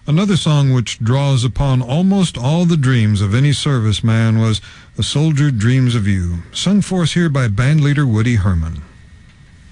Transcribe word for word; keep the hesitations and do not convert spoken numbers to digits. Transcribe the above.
Another song which draws upon almost all the dreams of any serviceman was A Soldier Dreams of You, sung for us here by bandleader Woody Herman.